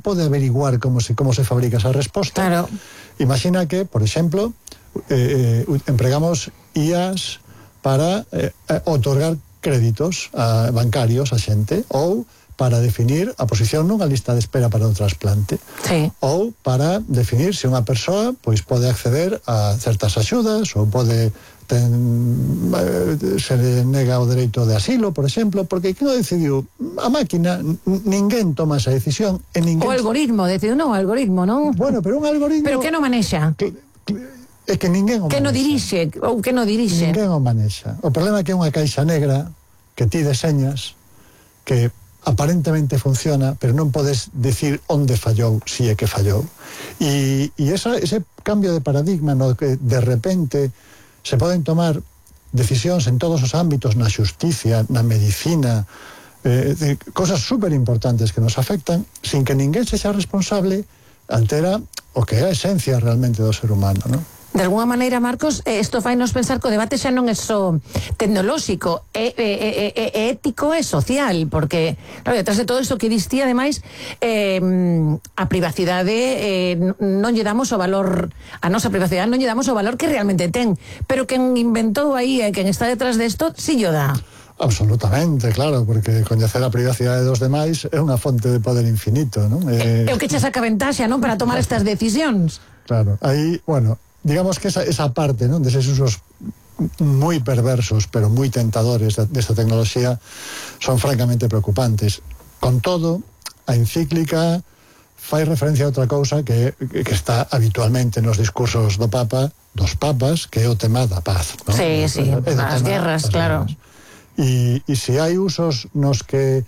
pode averiguar como se fabrica esa resposta. Claro. Imagina que, por exemplo, empregamos IAs para otorgar créditos bancarios a xente, ou para definir a posición nunha lista de espera para un trasplante, sí, ou para definir se unha persoa pois pode acceder a certas axudas ou pode se le nega o dereito de asilo, por exemplo, porque quen o decidiu? A máquina, ninguén toma esa decisión e ninguén... O algoritmo, decidiu non, o algoritmo, non? Bueno, pero un algoritmo... Pero que non manexa? É que ninguén o manexa. Que non dirixe, ou que non dirixe? Ninguén o manexa. O problema é que é unha caixa negra que ti deseñas, que aparentemente funciona, pero non podes decir onde fallou, si é que fallou. E ese cambio de paradigma no que de repente se poden tomar decisións en todos os ámbitos, na xusticia, na medicina, cosas super importantes que nos afectan, sin que ninguén sexa responsable, altera o que é a esencia realmente do ser humano, non? De alguna maneira, Marcos, isto fai nos pensar que o debate xa non é só tecnolóxico, é ético e social, porque, claro, detrás de todo iso que diste, ademais, a privacidade non lle damos o valor, a nosa privacidade non lle damos o valor que realmente ten, pero quen inventou aí, quen está detrás desto, si lle dá. Absolutamente, claro, porque coñecer a privacidade dos demais é unha fonte de poder infinito, non? É o que che saca ventaxa, non, para tomar estas decisións. Claro, aí, bueno, digamos que esa parte, non, deses usos moi perversos, pero moi tentadores desta tecnoloxía, son francamente preocupantes. Con todo, a encíclica fai referencia a outra cousa que está habitualmente nos discursos dos papas, que é o tema da paz, non? Sí, as guerras, claro. E se hai usos nos que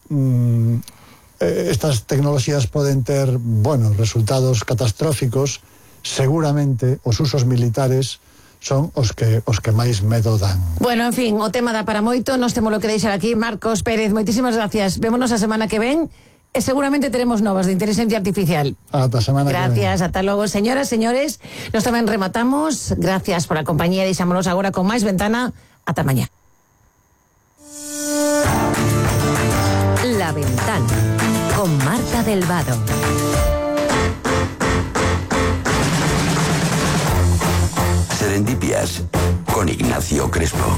estas tecnoloxías poden ter, bueno, resultados catastróficos, seguramente os usos militares son os que máis medo dan. Bueno, en fin, o tema dá para moito, nos temos lo que deixar aquí. Marcos Pérez, moitísimas gracias. Vémonos a semana que ven e seguramente teremos novas de inteligencia artificial. Ata semana que ven. Gracias, ata logo. Señoras, señores, nos tamén rematamos. Gracias por a compañía. Deixámonos agora con máis ventana. Ata mañá. La Ventana, con Marta del Vado. Serendipias, con Ignacio Crespo.